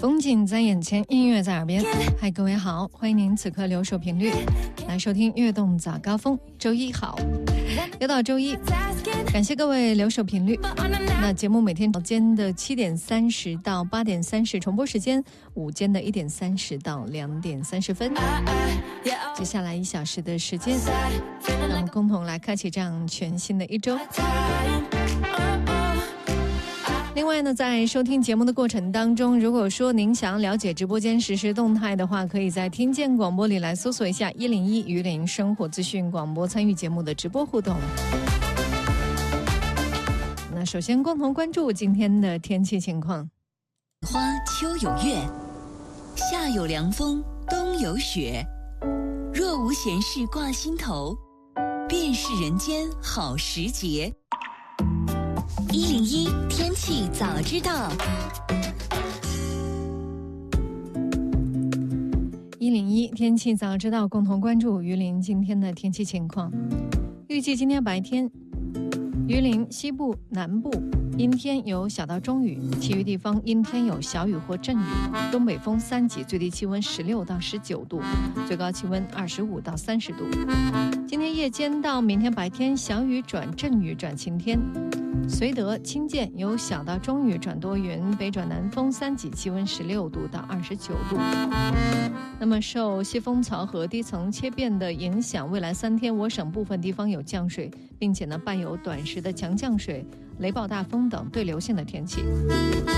风景在眼前，音乐在耳边。嗨，各位好，欢迎您此刻留守频率来收听悦动早高峰。周一好，又到周一，感谢各位留守频率。那节目每天早间的7点30到8点30，重播时间午间的1点30到2点30分。接下来1小时的时间，让我们共同来开启这样全新的一周。另外呢，在收听节目的过程当中，如果说您想了解直播间实时动态的话，可以在听见广播里来搜索一下101鱼林生活资讯广播，参与节目的直播互动。那首先共同关注今天的天气情况。 花秋有月，夏有凉风，冬有雪。若无闲事挂心头，便是人间好时节。101天气早知道。 101天气早知道，共同关注榆林今天的天气情况。预计今天白天，榆林西部、南部阴天有小到中雨，其余地方阴天有小雨或阵雨，东北风3级，最低气温16到19度，最高气温25到30度。今天夜间到明天白天，小雨转阵雨转晴天，绥德、清涧有小到中雨转多云，北转南风3级，气温16度到29度。那么受西风槽和低层切变的影响，未来3天我省部分地方有降水，并且呢伴有短时的强降水、雷暴大风等对流性的天气。